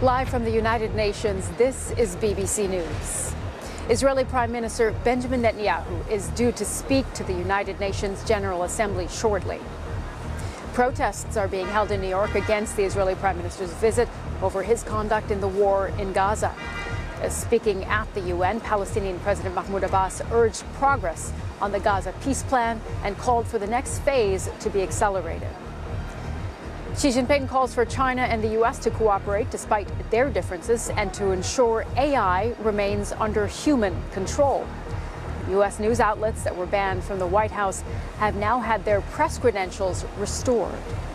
Live from the United Nations, this is BBC News. Israeli Prime Minister Benjamin Netanyahu is due to speak to the United Nations General Assembly shortly. Protests are being held in New York against the Israeli Prime Minister's visit over his conduct in the war in Gaza. Speaking at the UN, Palestinian President Mahmoud Abbas urged progress on the Gaza peace plan and called for the next phase to be accelerated. Xi Jinping calls for China and the U.S. to cooperate despite their differences and to ensure AI remains under human control. U.S. news outlets that were banned from the White House have now had their press credentials restored.